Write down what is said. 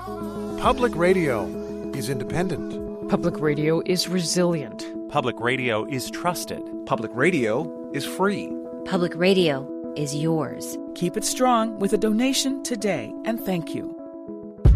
Public radio is independent. Public radio is resilient. Public radio is trusted. Public radio is free. Public radio is yours. Keep it strong with a donation today, and thank you.